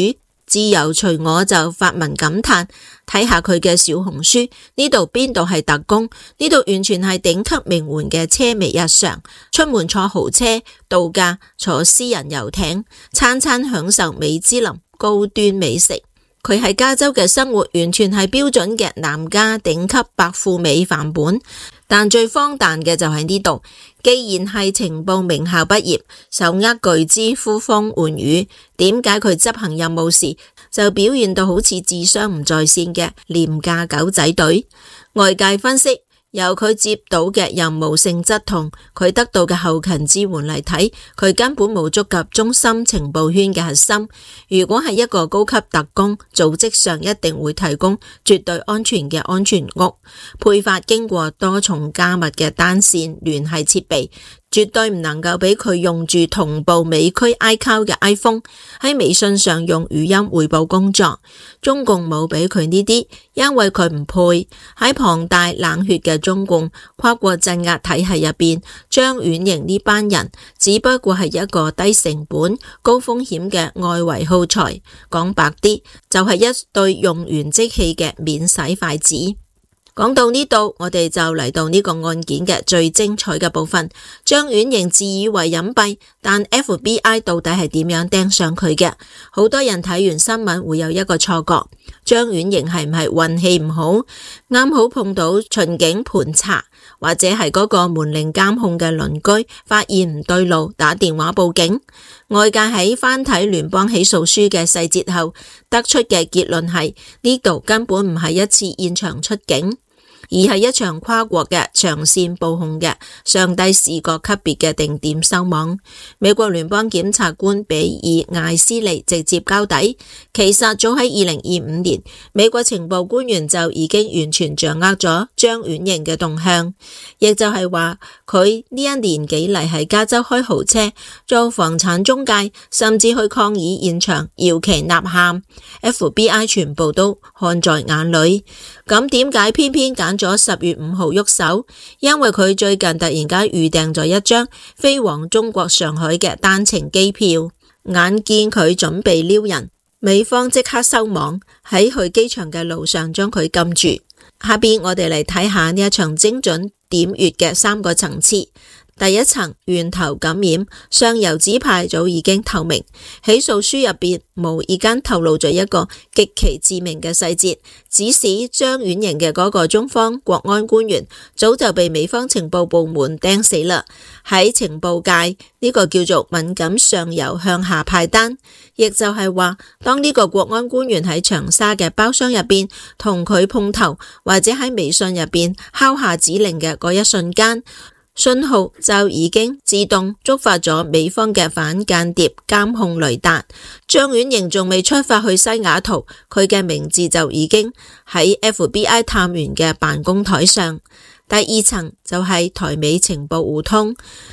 自由隨我就發文感嘆，睇下佢嘅小紅書，呢度邊度係特工，呢度完全係頂級名媛嘅奢靡日常，出門坐豪車，度假坐私人遊艇，餐餐享受米芝林高端美食。佢喺加州嘅生活完全係標準嘅南加頂級白富美範本，但最荒誕嘅就喺呢度，既然係情報名校畢業，手握巨資呼風喚雨，點解佢執行任務時就表現到好似智商唔在線嘅廉價狗仔隊？外界分析，由佢接到嘅任務性質同佢得到嘅後勤支援嚟睇，佢根本冇觸及中心情報圈嘅核心。如果係一個高級特工，組織上一定會提供絕對安全嘅安全屋，配發經過多重加密嘅單線聯繫設備，絕對唔能夠俾佢用住同步美區 iCloud 嘅 iPhone 喺微信上用語音匯報工作。中共冇俾佢呢啲，因為佢唔配。喺龐大冷血嘅中共跨國鎮壓體系入邊，張婉瑩呢班人只不過係一個低成本、高風險嘅外圍耗材。講白啲，就係一對用完即棄嘅免洗筷子。講到呢度，我哋就嚟到呢個案件嘅最精彩嘅部分。張婉瑩自以為隱蔽，但 F B I 到底係點樣盯上佢嘅？好多人睇完新聞會有一個錯覺，張婉瑩係唔係運氣唔好，啱好碰到巡警盤查，或者係嗰個門鈴監控嘅鄰居發現唔對路，打電話報警。外界喺翻睇聯邦起訴書嘅細節後，得出嘅結論係呢度根本唔係一次現場出警，而係一場跨國嘅長線布控嘅上帝視覺級別嘅定點收網。美國聯邦檢察官比爾艾斯利直接交底，其實早喺二零二五年，美國情報官員就已經完全掌握咗張婉瑩嘅動向，亦就係話佢呢一年幾嚟喺加州開豪車、做房產中介，甚至去抗議現場搖旗吶喊 ，F B I 全部都看在眼裏。咁點解偏偏揀咗十月五號喐手？因為佢最近突然間預訂咗一張飛往中國上海嘅單程機票，眼見佢準備撩人，美方即刻收網，喺去機場嘅路上將佢禁住。下邊我哋嚟睇下呢一場精準點穴嘅三個層次。第一層，源頭感染，上游指派早已經透明，起訴書入邊無意間透露咗一個極其致命嘅細節，指使張婉瑩嘅嗰個中方國安官員早就被美方情報部門釘死啦。喺情報界呢個叫做敏感上游向下派單，亦就係話當呢個國安官員喺長沙嘅包廂入邊同佢碰頭，或者喺微信入邊敲下指令嘅嗰一瞬間，信號就已經自動觸發咗美方嘅反間諜監控雷達。張婉瑩仲未出發去西雅圖，佢嘅名字就已經喺 F B I 探員嘅辦公台上。第二層就係台美情報互通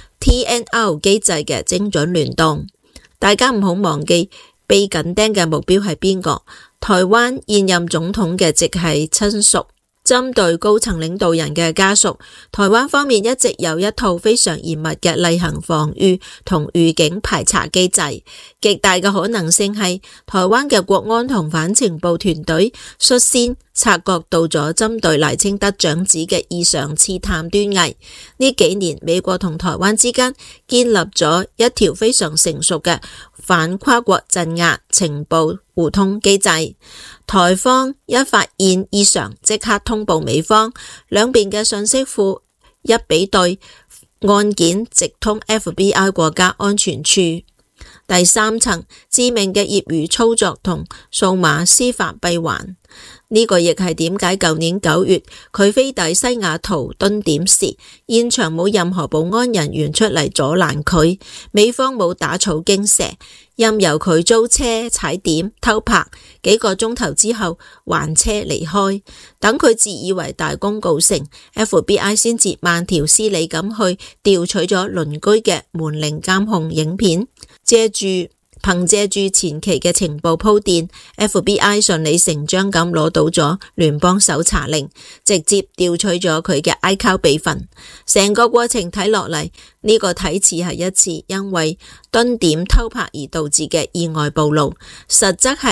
T N R 機制嘅精準聯動。大家唔好忘記被緊盯嘅目標係邊個？台灣現任總統嘅直系親屬。針對高層領導人嘅家屬，台灣方面一直有一套非常嚴密嘅例行防禦同預警排查機制，極大嘅可能性係台灣嘅國安同反情報團隊率先察覺到咗針對賴清德長子嘅異常刺探端倪。呢幾年美國同台灣之間建立咗一條非常成熟嘅反跨國鎮壓情報互通機制，台方一發現異常即刻通報美方，兩邊嘅信息庫一比對，案件直通 F B I 國家安全處。第三層，致命嘅業餘操作同數碼司法閉環。呢個亦係點解舊年九月佢飛抵西雅圖蹲點時，現場冇任何保安人員出嚟阻攔佢，美方冇打草驚蛇，任由佢租車踩點偷拍，幾個鐘頭之後還車離開，等佢自以為大功告成， F B I 先至慢條斯理咁去調取咗鄰居嘅門鈴監控影片，借住憑借住前期嘅情報鋪墊 ，F B I 順理成章咁攞到咗聯邦搜查令，直接調取咗佢嘅 iCloud 備份。成個過程睇落嚟，呢個睇似係一次因為蹲點偷拍而導致嘅意外暴露，實則係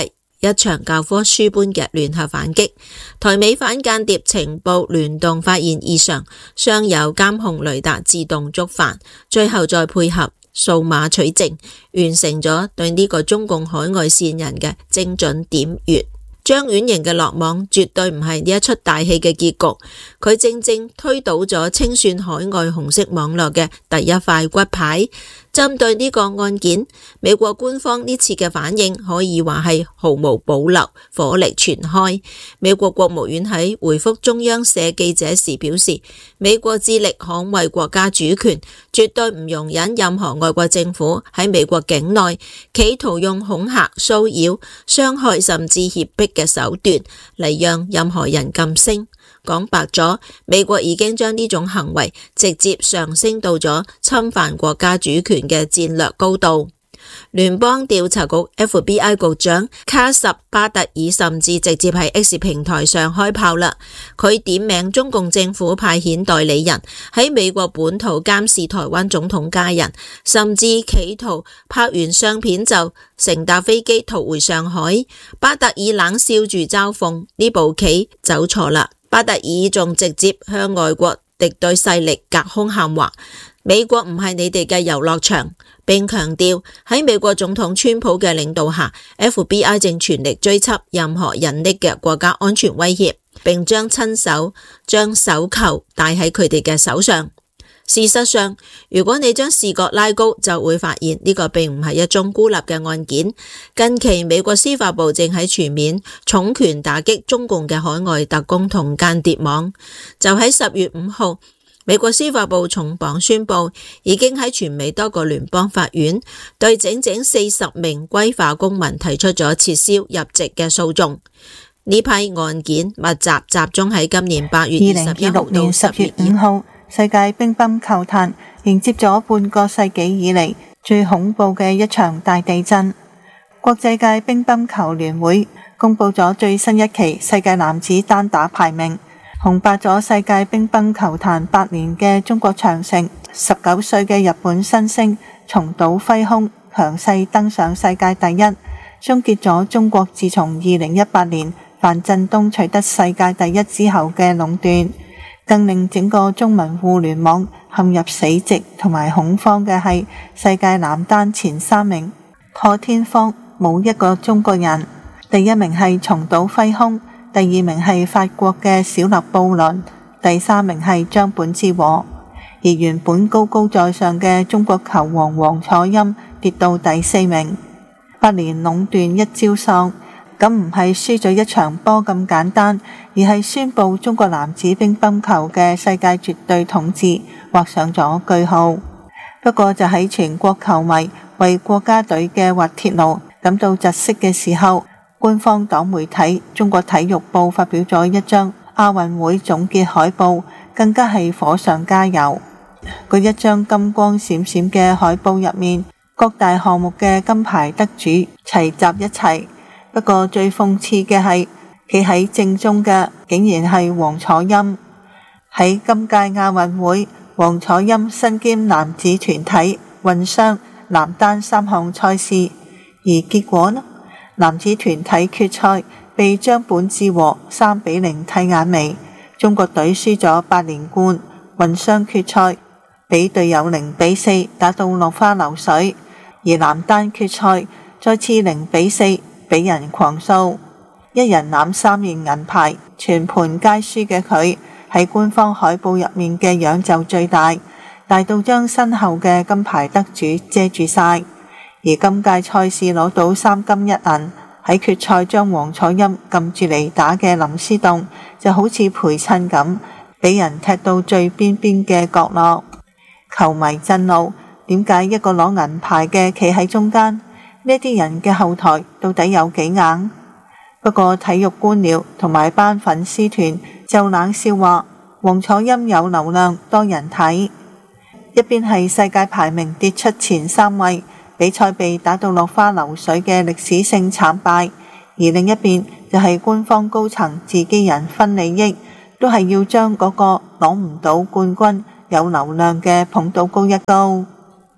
一場教科書般嘅聯合反擊。台美反間諜情報聯動發現異常，雙有監控雷達自動觸發，最後再配合數碼取證，完成咗對呢個中共海外線人嘅精準點穴。張婉瑩嘅落網絕對唔係呢一出大戲嘅結局，佢正正推倒咗清算海外紅色網絡嘅第一塊骨牌。針對呢個案件，美國官方呢次嘅反應可以話係毫無保留，火力全開。美國國務院喺回覆中央社記者時表示，美國致力捍衛國家主權，絕對唔容忍任何外國政府喺美國境內企圖用恐嚇、騷擾、傷害甚至脅迫嘅手段嚟讓任何人噤聲。講白咗，美國已經將呢種行為直接上升到咗侵犯國家主權嘅戰略高度。聯邦調查局 F B I 局長卡什巴特爾甚至直接喺 X 平台上開炮啦，佢點名中共政府派遣代理人喺美國本土監視台灣總統家人，甚至企圖拍完相片就乘搭飛機逃回上海。巴特爾冷笑住嘲諷，呢步棋走錯啦。巴特爾仲直接向外國敵對勢力隔空喊話，美國唔係你哋嘅遊樂場，並強調喺美國總統川普嘅領導下 F B I 正全力追緝任何隱匿嘅國家安全威脅，並將親手將手銬戴喺佢哋嘅手上。事實上，如果你將視覺拉高，就會發現呢個並唔係一宗孤立嘅案件。近期美國司法部正喺全面重拳打擊中共嘅海外特工同間諜網。就喺十月五號，美國司法部重磅宣布，已經喺全美多個聯邦法院對整整四十名歸化公民提出咗撤銷入籍嘅訴訟。呢批案件密集集中喺今年八月二十一號到十月五號。 世界乒乓球壇迎接咗半個世紀以嚟最恐怖嘅一場大地震。國際界乒乓球聯會公布咗最新一期世界男子單打排名，紅白咗世界乒乓球壇八年嘅中國長城，十九歲嘅日本新星松島輝空強勢登上世界第一，終結咗中國自從二零一八年樊振東取得世界第一之後嘅壟斷。更令整個中文互聯網陷入死寂同埋恐慌嘅係世界男單前三名破天荒冇一個中國人，第一名係松島輝空，第二名係法國嘅小勒布倫，第三名係張本智和。而原本高高在上嘅中國球王王楚欽跌到第四名，八年壟斷一朝喪。咁唔係輸咗一場波咁簡單，而係宣布中國男子乒乓球嘅世界絕對統治畫上咗句號。不過就喺全國球迷為國家隊嘅滑鐵盧感到窒息嘅時候，官方黨媒體中國體育報發表咗一張亞運會總結海報，更加係火上加油。嗰一張金光閃閃嘅海報入面，各大項目嘅金牌得主齊集一齊。不過最諷刺嘅係，企喺正中嘅竟然係王楚欽。喺今屆亞運會，王楚欽身兼男子團體、混雙、男單三項賽事，而結果呢？男子團體決賽被張本智和三比零剃眼眉，中國隊輸咗八連冠。混雙決賽俾隊友零比四打到落花流水，而男單決賽再次零比四。俾人狂掃，一人攬三面銀牌，全盤皆輸嘅佢喺官方海報入面嘅樣就最大，大到將身後嘅金牌得主遮住晒。而今屆賽事攞到三金一銀，喺決賽將王楚欽撳住嚟打嘅林思棟就好似陪襯咁，俾人踢到最邊邊嘅角落。球迷震怒，點解一個攞銀牌嘅企喺中間？呢啲人嘅後台到底有幾硬？不過體育官僚同埋班粉絲團就冷笑話，王楚欽有流量，多人睇。一邊係世界排名跌出前三位，比賽被打到落花流水嘅歷史性慘敗，而另一邊就係官方高層自己人分利益，都係要將嗰個攞唔到冠軍有流量嘅捧到高一高。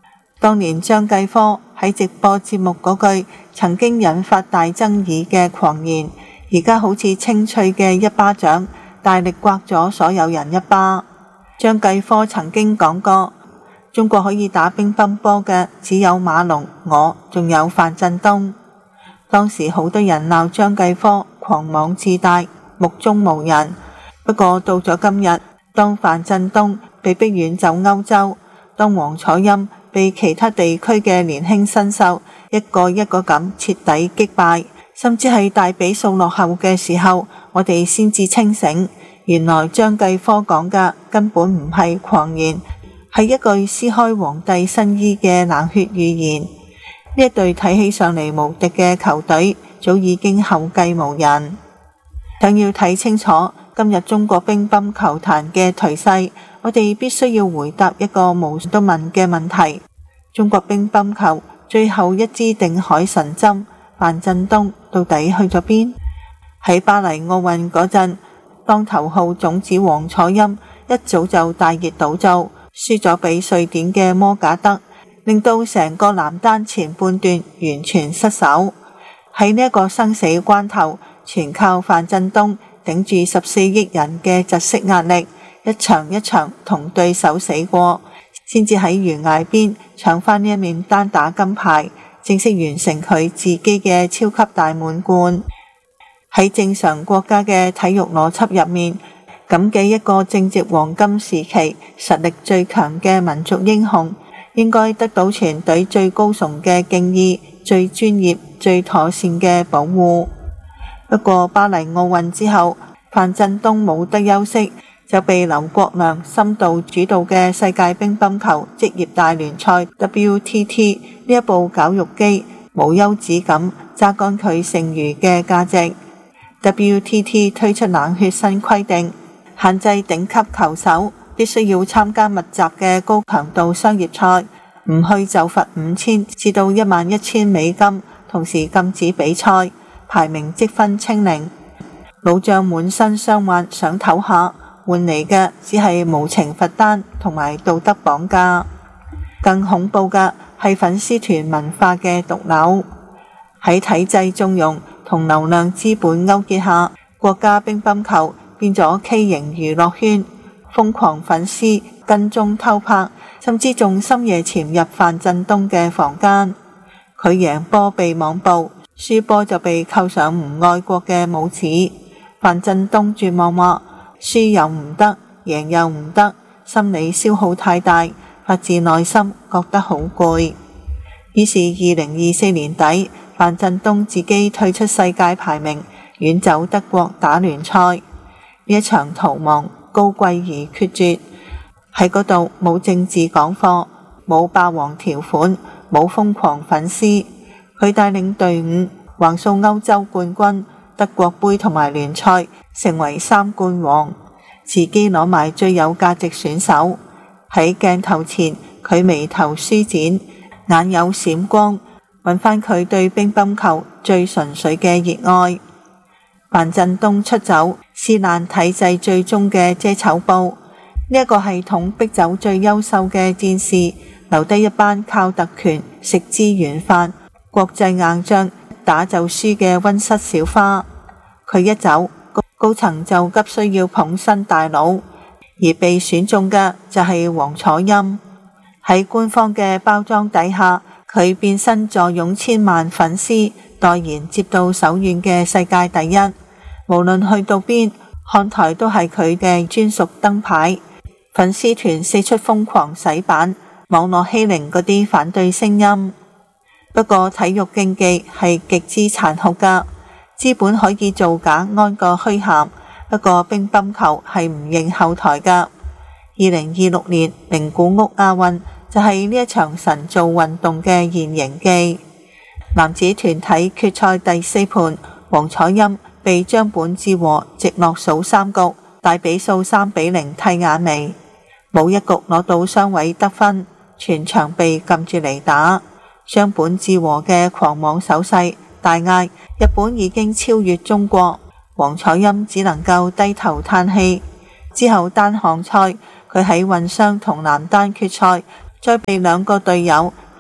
當年張繼科喺直播節目嗰句曾經引發大爭議嘅狂言，而家好似清脆嘅一巴掌，大力刮咗所有人一巴。張繼科曾經講過，中國可以打乒乓波嘅只有馬龍，我仲有范振東。當時好多人鬧張繼科狂妄自大，目中無人。不過到咗今日，當范振東被逼遠走歐洲，當王楚欽被其他地區嘅年輕新秀一個一個咁徹底擊敗，甚至係大比數落後嘅時候，我哋先至清醒，原來張繼科講嘅根本唔係狂言，係一句撕開皇帝新衣嘅冷血預言。呢一隊睇起上嚟無敵嘅球隊，早已經後繼無人。想要睇清楚今日中國乒乓球壇嘅頹勢，我哋必須要回答一個無數都問嘅問題：中國乒乓球最後一支定海神針范振東到底去咗邊？喺巴黎奧運嗰陣，當頭號種子王楚欽一早就大熱倒灶，輸咗俾瑞典嘅摩賈德，令到成個男單前半段完全失守。喺呢一個生死關頭，全靠范振東頂住十四億人嘅窒息壓力，一場一場同對手死過，先至喺懸崖邊搶翻呢一面單打金牌，正式完成佢自己嘅超級大滿貫。喺正常國家嘅體育邏輯入面，咁嘅一個正值黃金時期、實力最強嘅民族英雄，應該得到全隊最高崇嘅敬意、最專業、最妥善嘅保護。不過巴黎奧運之後，范振東冇得休息，就被劉國梁深度主導嘅世界乒乓球職業大聯賽 W T T 呢一部絞肉機，無休止咁榨乾佢剩餘嘅價值。W T T 推出冷血新規定，限制頂級球手必須要參加密集嘅高強度商業賽，唔去就罰五千至到一萬一千美金，同時禁止比賽，排名積分清零。老將滿身傷患想唞下，換嚟嘅只係無情罰單同埋道德綁架。更恐怖嘅係粉絲團文化嘅毒瘤，喺體制縱容同流量資本勾結下，國家乒乓球變咗畸形娛樂圈，瘋狂粉絲跟蹤偷拍，甚至仲深夜潛入范振東嘅房間。佢贏波被網暴，輸波就被扣上唔愛國嘅帽子。范振東絕望話：輸又唔得，贏又唔得，心理消耗太大，發自內心覺得好攰。於是二零二四年底，范振東自己退出世界排名，遠走德國打聯賽。呢一場逃亡高貴而決絕，喺嗰度冇政治講課，冇霸王條款，冇瘋狂粉絲。佢帶領隊伍橫掃歐洲冠軍、德國杯同埋聯賽，成為三冠王，自己攞埋最有價值選手。喺鏡頭前，佢眉頭舒展，眼有閃光，揾返佢對乒乓球最純粹嘅熱愛。范振東出走，撕爛體制最終嘅遮醜布。呢一個系統逼走最優秀嘅戰士，留低一班靠特權食資源飯、國際硬仗打就輸嘅溫室小花。佢一走，高層就急需要捧新大佬，而被選中嘅就係王楚欽。喺官方嘅包裝底下，佢變身坐擁千萬粉絲，代言接到手軟嘅世界第一。無論去到邊，看台都係佢嘅專屬燈牌。粉絲團四出瘋狂洗版，網絡欺凌嗰啲反對聲音。不過體育競技係極之殘酷噶，資本可以造假安個虛銜，不過乒乓球係唔認後台噶。二零二六年名古屋亞運就係呢一場神造運動嘅現形記。男子團體決賽第四盤，王楚欽被張本智和直落數三局，大比數三比零剃眼眉，冇一局攞到雙位得分，全場被撳住嚟打。張本智和嘅狂妄手勢大嗌日本已經超越中國，王楚欽只能夠低頭嘆氣。之後單項賽，佢喺混雙同男單決賽，再被兩個隊友以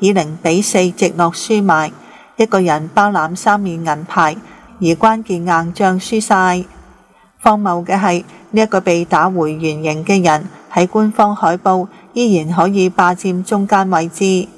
以零比四直落輸賣，一個人包攬三面銀牌，而關鍵硬仗輸晒。荒謬嘅係呢一個被打回原形嘅人喺官方海報依然可以霸佔中間位置。